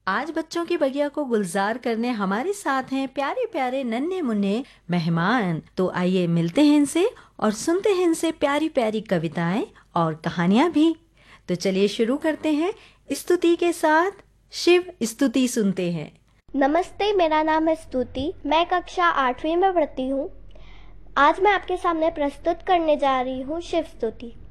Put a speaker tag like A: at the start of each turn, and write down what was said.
A: आज बच्चों की बगिया को गुलजार करने हमारे साथ हैं प्यारे प्यारे नन्हे मुन्ने मेहमान। तो आइए मिलते हैं इनसे और सुनते हैं इनसे प्यारी प्यारी कविताएं और कहानियां भी। तो चलिए शुरू करते हैं स्तुति के साथ। शिव स्तुति सुनते हैं।
B: नमस्ते, मेरा नाम है स्तुति। मैं कक्षा 8वीं में पढ़ती हूँ। आज मैं आपके सामने प्रस्तुत करने जा रही हूँ शिव स्तुति।